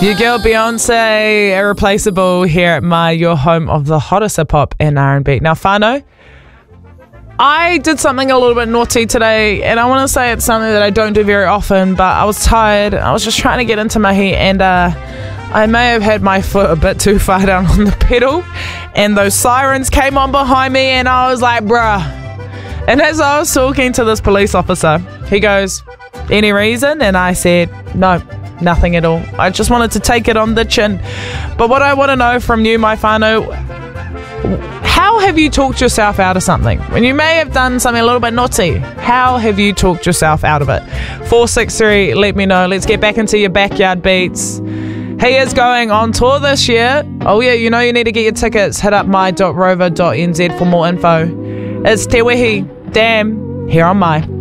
Your girl Beyonce, Irreplaceable, here at your home of the hottest hip hop and R&B. Now, whānau, I did something a little bit naughty today, and I want to say it's something that I don't do very often, but I was tired. I was just trying to get into my heat, and I may have had my foot a bit too far down on the pedal, and those sirens came on behind me, and I was like, bruh. And as I was talking to this police officer, he goes, any reason? And I said, no. Nothing at all. I just wanted to take it on the chin. But what I want to know from you, my whānau, how have you talked yourself out of something? When you may have done something a little bit naughty, how have you talked yourself out of it? 463, let me know. Let's get back into your backyard beats. He is going on tour this year. Oh yeah, you know you need to get your tickets. Hit up my.rover.nz for more info. It's Te Wehi, Damn, here on My.